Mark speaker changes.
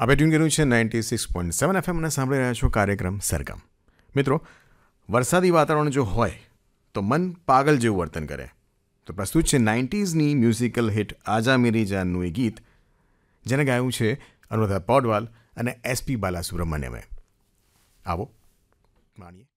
Speaker 1: આપણે ટ્યુન કર્યું છે 96.7 FM અને સાંભળી રહ્યા છો કાર્યક્રમ સરગમ. મિત્રો, વરસાદી વાતાવરણ જો હોય તો મન પાગલ જેવું વર્તન કરે. તો પ્રસ્તુત છે 90sની મ્યુઝિકલ હિટ આજા મેરી જાનનું એ ગીત, જેને ગાયું છે અનુરાધા પૌડવાલ અને SP બાલાસુબ્રમણ્યમે. આવો માણીએ.